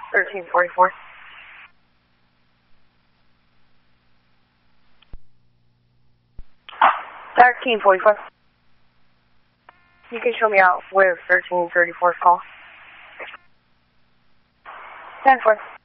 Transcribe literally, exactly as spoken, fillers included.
thirteen forty-four. thirteen forty-four. You can show me out with thirteen thirty-four's call. ten four.